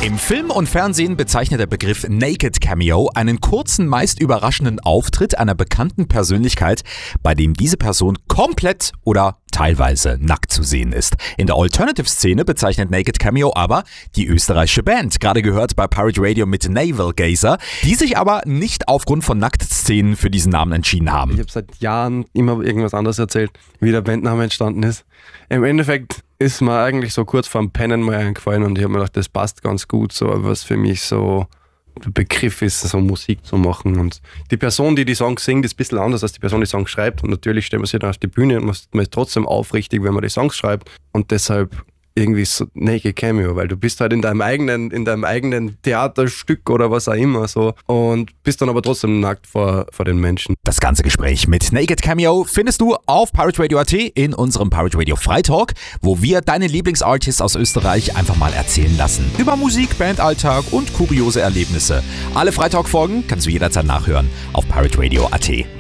Im Film und Fernsehen bezeichnet der Begriff Naked Cameo einen kurzen, meist überraschenden Auftritt einer bekannten Persönlichkeit, bei dem diese Person komplett oder teilweise nackt zu sehen ist. In der Alternative-Szene bezeichnet Naked Cameo aber die österreichische Band, gerade gehört bei Pirate Radio mit Navel Gazer, die sich aber nicht aufgrund von Nacktszenen für diesen Namen entschieden haben. Ich habe seit Jahren immer irgendwas anderes erzählt, wie der Bandname entstanden ist. Im Endeffekt ist mir eigentlich so kurz vorm Pennen mal eingefallen und ich habe mir gedacht, das passt ganz gut, so was für mich so der Begriff ist, so Musik zu machen. Und die Person, die Songs singt, ist ein bisschen anders als die Person, die Songs schreibt. Und natürlich stellt man sich dann auf die Bühne und man ist trotzdem aufrichtig, wenn man die Songs schreibt. Und deshalb irgendwie so Naked Cameo, weil du bist halt in deinem eigenen Theaterstück oder was auch immer so und bist dann aber trotzdem nackt vor den Menschen. Das ganze Gespräch mit Naked Cameo findest du auf Pirate Radio.at in unserem Pirate Radio Freitalk, wo wir deine Lieblingsartists aus Österreich einfach mal erzählen lassen. Über Musik, Bandalltag und kuriose Erlebnisse. Alle Freitalk-Folgen kannst du jederzeit nachhören auf Pirate Radio.at.